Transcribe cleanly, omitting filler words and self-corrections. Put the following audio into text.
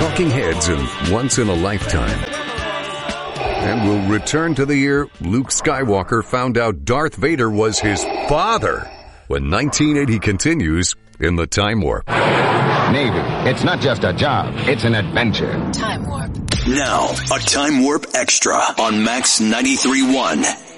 talking heads in Once in a Lifetime. And we'll return to the year Luke Skywalker found out Darth Vader was his father when 1980 continues in the Time Warp. Navy, it's not just a job, it's an adventure. Time Warp. Now, a Time Warp Extra on Max 93.1.